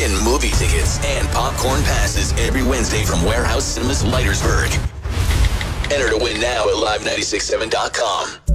win movie tickets and popcorn passes every Wednesday from Warehouse Cinemas Leitersburg. Enter to win now at live967.com.